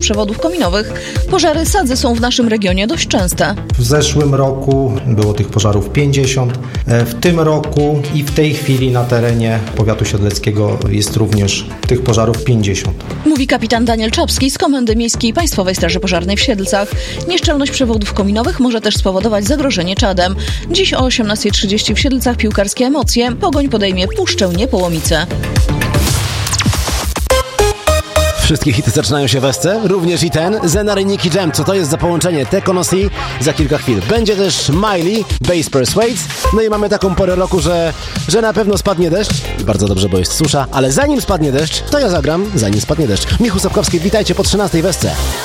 przewodów kominowych. Pożary sadzy są w naszym regionie dość częste. W zeszłym roku było tych pożarów 50. W tym roku i w tej chwili na terenie powiatu siedleckiego jest również tych pożarów 50. Mówi kapitan Daniel Czapski z Komendy Miejskiej Państwowej Straży Pożarnej w Siedlcach. Nieszczelność przewodów kominowych może też spowodować zagrożenie czadem. Dziś o 18:30 w Siedlcach piłkarskie emocje. Pogoń podejmie Puszczę Niepołomice. Wszystkie hity zaczynają się w Esce, również i ten, Zenary Nicky Jam. Co to jest za połączenie? Tekonosi za kilka chwil. Będzie też Miley, Bass Persuades. No i mamy taką porę roku, że na pewno spadnie deszcz. Bardzo dobrze, bo jest susza, ale zanim spadnie deszcz, to ja zagram, zanim spadnie deszcz. Michał Sapkowski, witajcie po 13 w Esce.